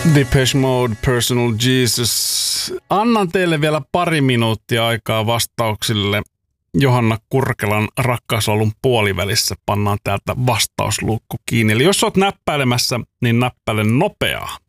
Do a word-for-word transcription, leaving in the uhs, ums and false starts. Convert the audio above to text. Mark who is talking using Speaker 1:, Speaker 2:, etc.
Speaker 1: Depeche Mode, Personal Jesus. Annan teille vielä pari minuuttia aikaa vastauksille. Johanna Kurkelan Rakkauslaulun puolivälissä pannaan täältä vastausluukku kiinni. Eli jos oot näppäilemässä, niin näppäile nopeaa.